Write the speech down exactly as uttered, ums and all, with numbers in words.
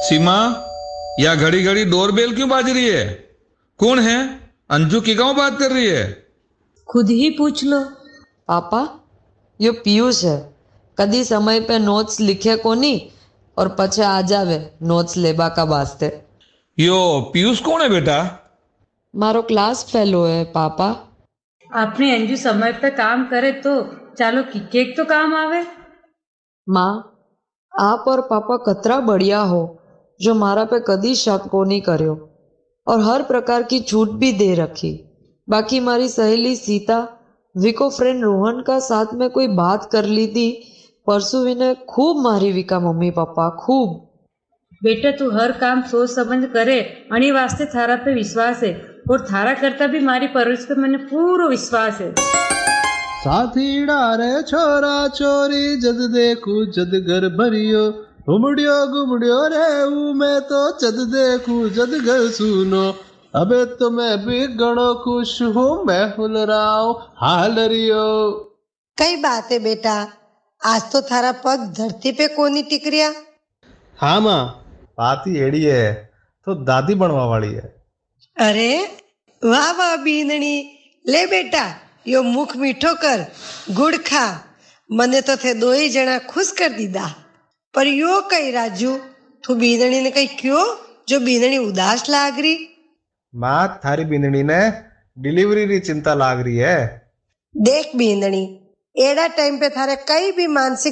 सीमा, यह घड़ी घड़ी डोरबेल क्यों बाज रही है? कौन है? अंजू की क्यों बात कर रही है? खुद ही पूछ लो। पापा, यो पीयूष है। कदी समय पे नोट्स लिखे कोनी और पछे आ जावे नोट्स लेबा का वास्ते। यो पीयूष कौन है बेटा? मारो क्लास फेलो है पापा। आपने अंजू समय पे काम करे तो चालो केक तो काम आवे। माँ, आप और पापा कतरा बढ़िया हो जो मारा पे कदी शक को नहीं कर्यो और हर प्रकार की छूट भी दे रखी। बाकी मारी सहेली सीता विको फ्रेंड रोहन का साथ में कोई बात कर ली थी परसों, विने खूब मारी विका मम्मी पापा खूब। बेटा तू हर काम सोच समझ करे आणि वास्ते थारा पे विश्वास है और थारा करता भी मारी परवरिश पे मैंने पूरो विश्वास है। साथीड़ा रे छोरा चोरी जद देखू जद घर भरियो घुमड़ियो घुमड़ियो रे ऊ मैं तो जद देखू जद घर सुनो। अबे तो मैं भी घणो खुश हूँ, मैं हुल रहा हूँ हाल रियो। कई बात है बेटा, आज तो थारा पग धरती पे कोनी टिक रिया। हाँ माँ, बात ही एड़ी है तो दादी बनवा वाली है। अरे वाह वाह बींदनी, ले बेटा यो मुख मीठो कर, गुड़ खा। मने तो थे दो ही जना खुश कर दीदा। पर यो कई राजू, तू बींदनी ने कही क्यों जो बींदनी उदास लाग रही? माँ, थारी बींदनी ने डिलीवरी री चिंता लाग रही है। देख बींदनी, एड़ा टाइम पे थारे कई भी मानसिक